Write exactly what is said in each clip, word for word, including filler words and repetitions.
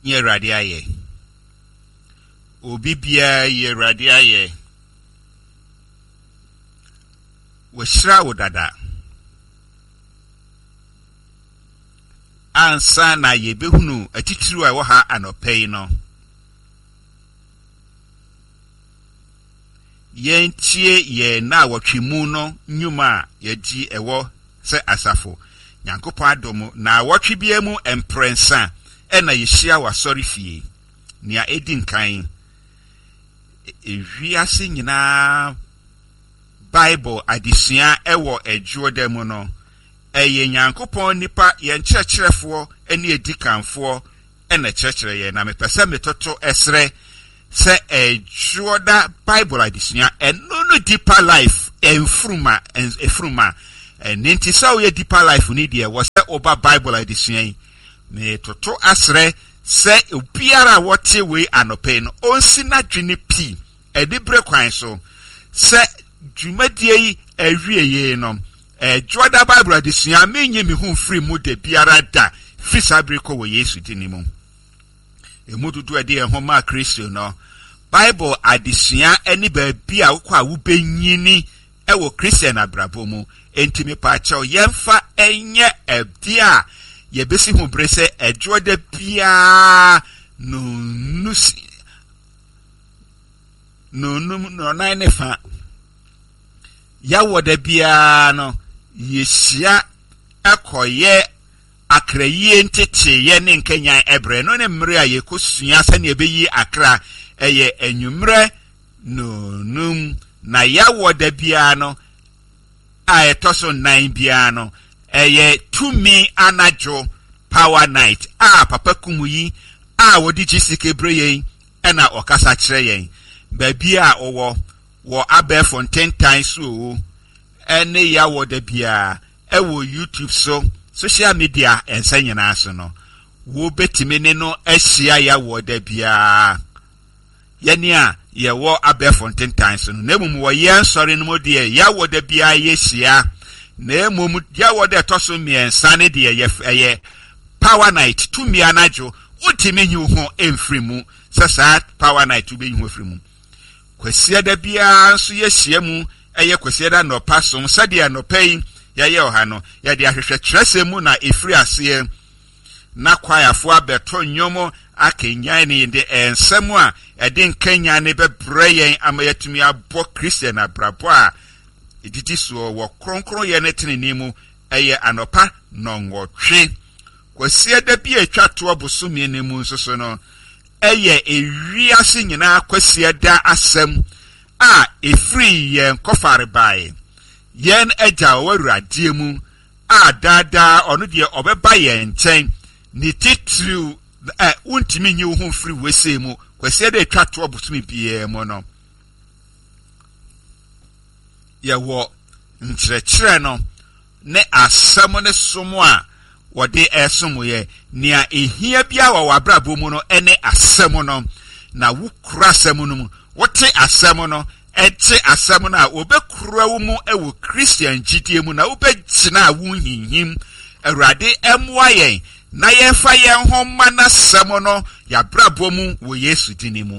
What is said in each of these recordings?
nye radia ye obi bia ye radia ye washra wodada ansa na ye behunu atitiru a wo ha anopei no yentie ye na wotwemu no nyuma ye di ewo se asafo Nyankopɔn adom na wotwe bia mu emprensa ena yehia wasori fie nia edi nkan ewiase nyina Bible adesua ewo edwo dem no eye Nyankopɔn nipa ye nkyerɛkyerɛfo ene edikanfo ena kyerɛkyerɛ ye na mepɛsɛ metoto esre se edwoda Bible adesua eno no deeper life enfruma enfruma enti so ye deeper life ni de wo se oba Bible adesua yi me toto asre se obiara wote we anope no onsi na dwene pi edi bre kwan so se dwumadie yi awie ye no edwoda Bible adesua menye me hu free mu de biara da fisabre ko wo Yesu dinimu emududu ade ehoma Kristo no Bible adesua eni ba bia wo kwa wo benyini ewo Christian abrabo mu enti me pa chaw yemfa enye ebdia ye besi hu brese edwoda bia no nusi no no no na ne fa ya woda bia no yehia akoye akraye ntete ye ne nkanyan ebre no ne mmre a yekosua sane ebeyi akra eye enwumre no num na ya woda bia no a etoso nine bia no eye to me anajo power night a papa kumuyi a wodi gisike breye ena okasa kire yen ba bia owo wo abe fonten times so ene ya woda bia e wo YouTube so social media ensanyina aso no wo betime ne no ahia ya woda bia yani a ye wo abe fonten times no nemum wo ye nsori no de ya woda bia ye hia na emom ya woda toso miensa ne de ye ye power night to me anajo utime nyu ho emfrimu sasa power night ube nyu efrimu kwasia da bia nso ye hia mu eye kwasia da no paso sade no pay ya ye oha no ya de ahwehwe kyerɛsɛmu na efri ase na kwayafo abeto nyomo akenyan ne de ensɛm a ɛde nkanya ne bebrɛ yɛn amayatumi abɔ Christian abrabo a editi so wɔ kronkron yɛ ne tenene mu ɛyɛ anopa nɔnwɔtwe kwasia da bia atwa to abosome ne mu nso so no ɛyɛ ewiase nyina kwasia da asɛm a efri yɛn kɔfare bae yen eja owurade mu a dada onu de obeba ye nchen ni titru eh untimi nyi wo free wese mu kwese de twa to obusumi bie mu no ye wo nkyerɛkyerɛ no ne asɛm ne somo a wode ɛsomo ye nia ehia bia wa wabrabo mu no ene asɛm no na wo kura asɛm no mu wote asɛm no ete asɛm na obekura wo mu ewo Christian gidie mu na obegyina wo hinhim awurade emwa yen na yefa yen homma na asɛm no ya brabo mu wo Yesu dini mu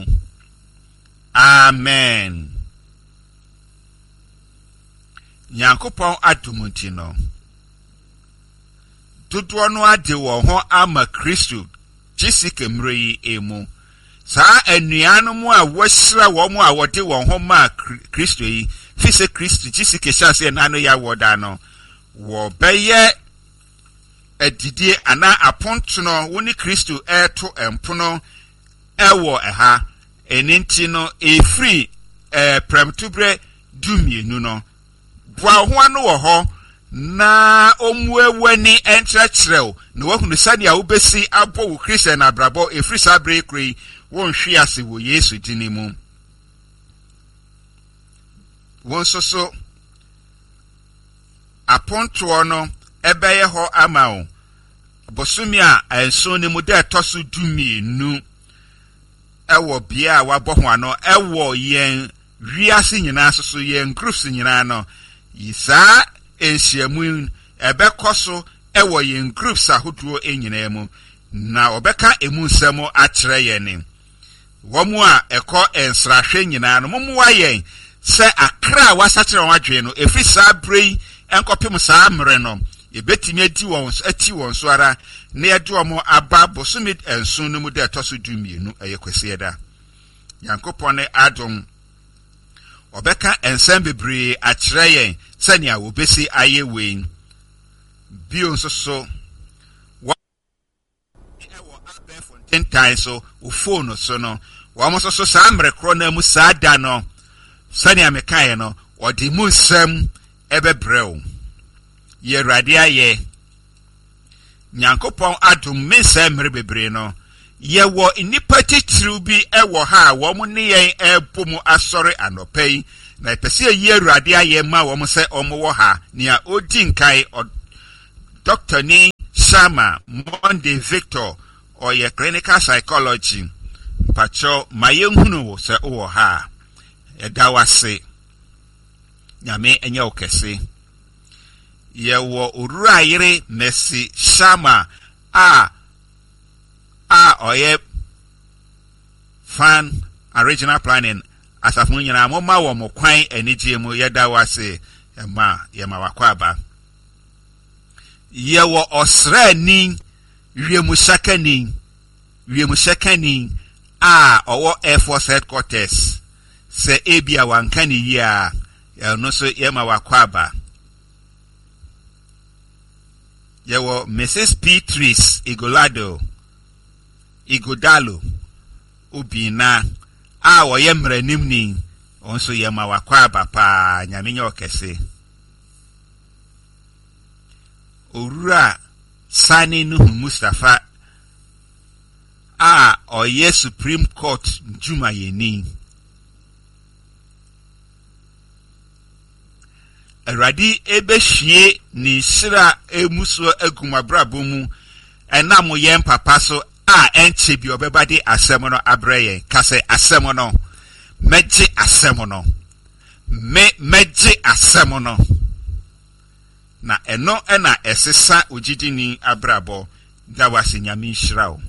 amen Nyankopɔn adumunti no dodo no ade wo ho ama Kristo jisike mre yi emu sa anuanom a wɔhyira wɔn a wɔde wɔn ho ma Kristo yi fi se Kristo jisike hyase na no ya wɔda no wo bɛyɛ adidie ana aponto no woni Kristo ɛto empono ɛwɔ ɛha eninti no efri eh premtubre dumienu no boa ho ano wɔ hɔ na omuewani entrachrew na wahunu sani a wobesi abɔ wo Kristo na brabo efri sabre kri won hwe ase wo Yesu dini mu won soso aponto no ebeye ho ama wo bosumi a enso ne mu da toso dumienu ewo bia wabɔ ho ano ewo yen wiase nyina soso yen groups nyina no yisa enhyiamu ebekɔ so ewo yen groups ahodoɔ enyina mu na obeka emu nsemo akyerɛ yɛn wɔn a ɛkɔ ensrahwɛ nyinaa no mumwa yɛn sɛ akra wasakyerɛ wɔn adwene no efi saa brei enkɔpem saa mmere no ebetimi adi wɔn ati wɔn so ara na yɛde wɔn aba bosomit enso no mu de ɛtɔ du mienu ɛyɛ kwasiɛ da Yankopɔn ne adom obeka ensem bebree akyerɛ yɛn sɛnea wobesi ayɛ wei bio nso so ten times so o phone so no wo mo so so saa mrekro na mu saa da no sani amekae no odi mu nsam ebebrɛw ye Awurade ayɛ Nyankopɔn adom me sɛ mre bebree no ye wo nipa titiriw bi ɛwɔ ha wo mo ne yɛn ɛbɔ mu asɔre anɔpɛi na epese ye Awurade ayɛ ma wo mo sɛ ɔmo wɔ ha nea odi nkae Doctor Ni Shama Monday Victor or your clinical psychology pacho mayenhunu se o ha eda wase nyame enye okese ye wo orura yire Mercy Shama a a oye fan original planning asafun nyina mo ma wo mo kwan enigye mu yeda wase ema ye ma wakwa aba ye wo osrani Wiemu Shakani, Wiemu Shakani, ah, or Air Force headquarters. Se Abia wankani ya, ya no so yema wakwaba. Yawo Missus Beatrice Igolado, Igodalo, Ubina, ah, or yemre nimni, onso yema wakwaba pa, nyaminyo kese. Ura, Sani Nuhu Mustafa a oye Supreme Court Juma yeni Awurade ebehwie ni sira emuso agumabra mu ena mo yen papa so a enche bi obebade asem no abreye kase asem no meje asem no me meje asem no na eno ena esesa ojidini abrabo da wase nyame nhyirawo